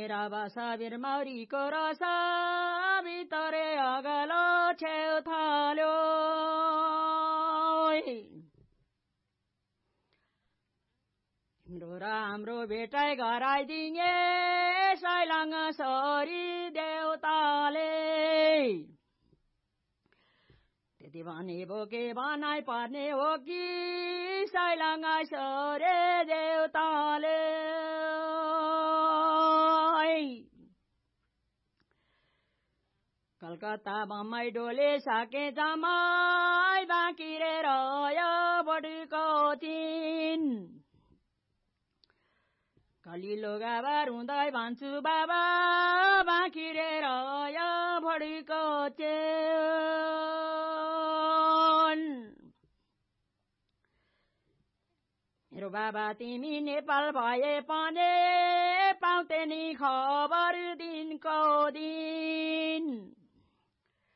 मेरा बासा बिरमारीको रस भितरे अगलो छेउ थाल्यो तिम्रो र हाम्रो भेटाइ गराइदिए सैलाङ छोरी देउताले त्यति भने बोके भनाइ पर्ने हो कि सैलाङ छोरे देउताले कलकत्ता बम्बई डोले सके जमाई बाँकी रे रह्यो बडीको चिन कलिलो गाबार हुँदै भन्छु बाबा बाँकी रे रह्यो बडीको चेन मेरो बाबा तिमी नेपाल भए पनि पाउँथे नि खबर दिनको दिन